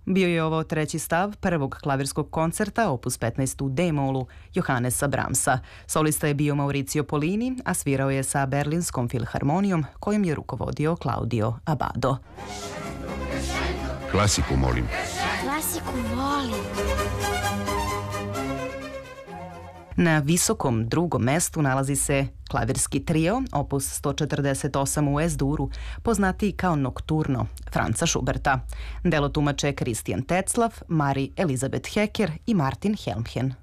Bio je ovo treći stav prvog klavirskog koncerta opus 15 u D-molu Johannesa Brahmsa. Solista je bio Mauricio Polini, a svirao je sa Berlinskom filharmonijom kojom je rukovodio Claudio Abbado. Klasiku molim. Klasiku volim. Na visokom drugom mestu nalazi se klavirski trio, opus 148 u S-duru, poznatiji kao Nokturno, Franca Schuberta. Delo tumače Christian Tetzlaff, Mari Elizabeth Hecker i Martin Helmchen.